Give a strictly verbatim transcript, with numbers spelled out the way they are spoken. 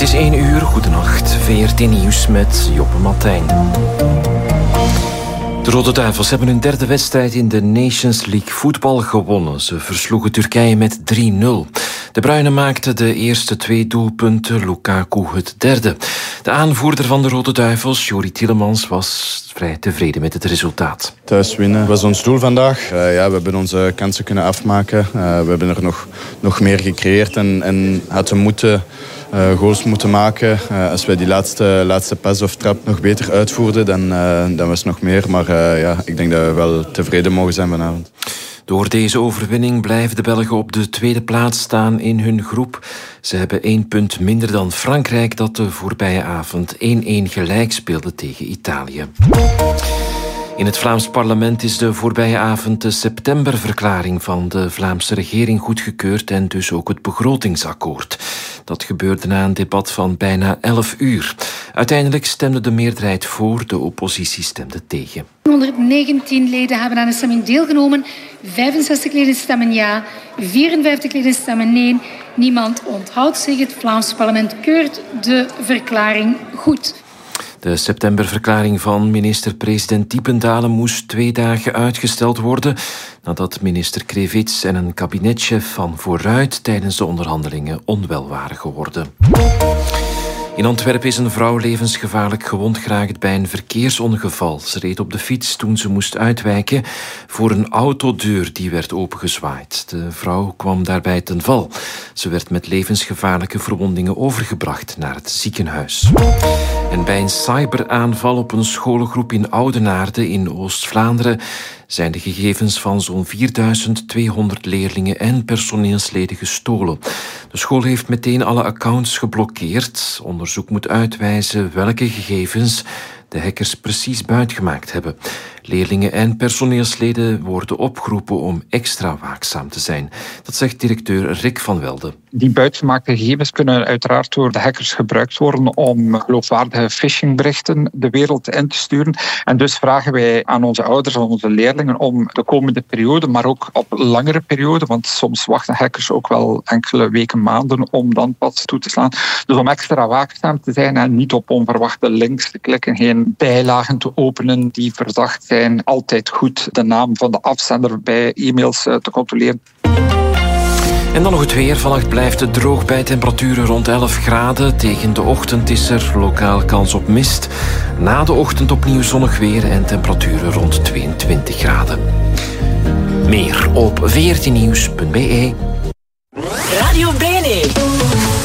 is één uur, goedenacht. V R T Nieuws met Joppe Martijn. De Rode Duivels hebben hun derde wedstrijd in de Nations League voetbal gewonnen. Ze versloegen Turkije met drie nul. De Bruinen maakten de eerste twee doelpunten, Lukaku het derde. De aanvoerder van de Rode Duivels, Jori Tielemans, was vrij tevreden met het resultaat. Thuis winnen was ons doel vandaag. Uh, ja, we hebben onze kansen kunnen afmaken. Uh, we hebben er nog, nog meer gecreëerd en, en hadden moeten... Uh, goals moeten maken. Uh, als wij die laatste, laatste pas of trap nog beter uitvoerden, dan, uh, dan was het nog meer. Maar uh, ja, ik denk dat we wel tevreden mogen zijn vanavond. Door deze overwinning blijven de Belgen op de tweede plaats staan in hun groep. Ze hebben één punt minder dan Frankrijk, dat de voorbije avond één-één gelijk speelde tegen Italië. In het Vlaams parlement is de voorbije avond de septemberverklaring van de Vlaamse regering goedgekeurd en dus ook het begrotingsakkoord. Dat gebeurde na een debat van bijna elf uur. Uiteindelijk stemde de meerderheid voor, de oppositie stemde tegen. honderdnegentien leden hebben aan de stemming deelgenomen. vijfenzestig leden stemmen ja, vierenvijftig leden stemmen nee. Niemand onthoudt zich. Het Vlaams parlement keurt de verklaring goed. De septemberverklaring van minister-president Diependalen moest twee dagen uitgesteld worden nadat minister Krevits en een kabinetchef van Vooruit tijdens de onderhandelingen onwel waren geworden. In Antwerpen is een vrouw levensgevaarlijk gewond geraakt bij een verkeersongeval. Ze reed op de fiets toen ze moest uitwijken voor een autodeur die werd opengezwaaid. De vrouw kwam daarbij ten val. Ze werd met levensgevaarlijke verwondingen overgebracht naar het ziekenhuis. En bij een cyberaanval op een scholengroep in Oudenaarde in Oost-Vlaanderen zijn de gegevens van zo'n vierduizend tweehonderd leerlingen en personeelsleden gestolen. De school heeft meteen alle accounts geblokkeerd. Onderzoek moet uitwijzen welke gegevens de hackers precies buitgemaakt hebben. Leerlingen en personeelsleden worden opgeroepen om extra waakzaam te zijn. Dat zegt directeur Rick van Welde. Die buitgemaakte gegevens kunnen uiteraard door de hackers gebruikt worden om geloofwaardige phishingberichten de wereld in te sturen. En dus vragen wij aan onze ouders en onze leerlingen om de komende periode, maar ook op langere periode, want soms wachten hackers ook wel enkele weken, maanden om dan pas toe te slaan. Dus om extra waakzaam te zijn en niet op onverwachte links te klikken, geen bijlagen te openen die verdacht zijn. Altijd goed de naam van de afzender bij e-mails te controleren. En dan nog het weer. Vannacht blijft het droog bij temperaturen rond elf graden. Tegen de ochtend is er lokaal kans op mist. Na de ochtend opnieuw zonnig weer en temperaturen rond tweeëntwintig graden. Meer op v r t nieuws punt b e. Radio B